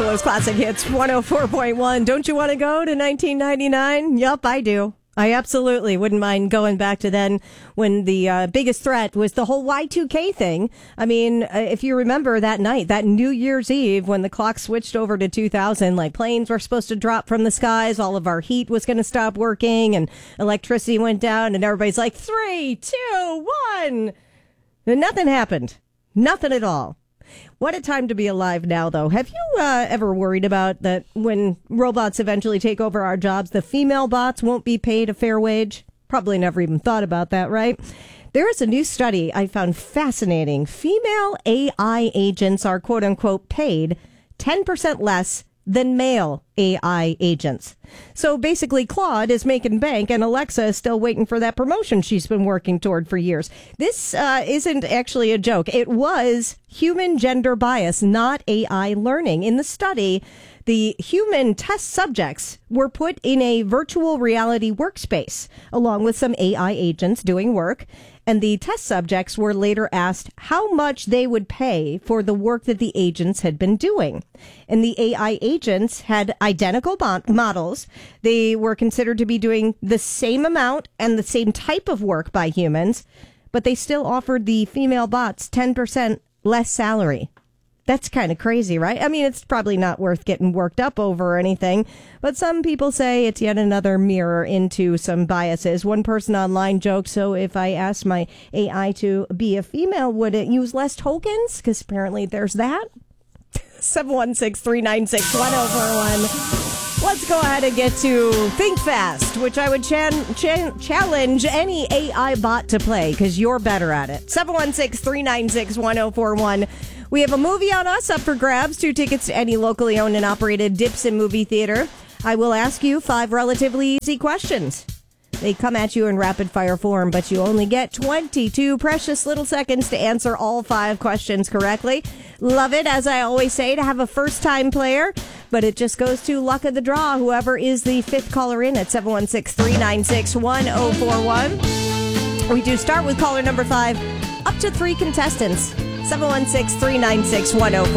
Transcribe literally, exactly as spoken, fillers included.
Carlos Classic Hits one oh four point one. Don't you want to go to nineteen ninety-nine? Yup, I do. I absolutely wouldn't mind going back to then when the uh, biggest threat was the whole Y two K thing. I mean, uh, if you remember that night, that New Year's Eve when the clock switched over to two thousand, like planes were supposed to drop from the skies, all of our heat was going to stop working, and electricity went down, and everybody's like, three, two, one. And nothing happened. Nothing at all. What a time to be alive now, though. Have you uh, ever worried about that when robots eventually take over our jobs, the female bots won't be paid a fair wage? Probably never even thought about that, right? There is a new study I found fascinating. Female A I agents are, quote unquote, paid ten percent less than male A I agents. So basically, Claude is making bank and Alexa is still waiting for that promotion she's been working toward for years. This uh, isn't actually a joke. It was human gender bias, not A I learning. In the study, the human test subjects were put in a virtual reality workspace along with some A I agents doing work. And the test subjects were later asked how much they would pay for the work that the agents had been doing. And the A I agents had identical bo- models. They were considered to be doing the same amount and the same type of work by humans, but they still offered the female bots ten percent less salary. That's kind of crazy, right? I mean, it's probably not worth getting worked up over or anything, but some people say it's yet another mirror into some biases. One person online joked, so if I asked my A I to be a female, would it use less tokens? Because apparently there's that. seven one six, three nine six, one oh four one. Let's go ahead and get to Think Fast, which I would chan- chan- challenge any A I bot to play because you're better at it. seven one six, three nine six, one oh four one. We have a movie on us up for grabs, two tickets to any locally owned and operated Dipson movie theater. I will ask you five relatively easy questions. They come at you in rapid fire form, but you only get twenty-two precious little seconds to answer all five questions correctly. Love it, as I always say, to have a first-time player, but it just goes to luck of the draw, whoever is the fifth caller in at seven one six, three nine six, one oh four one. We do start with caller number five, up to three contestants. seven one six, three nine six, one oh four one.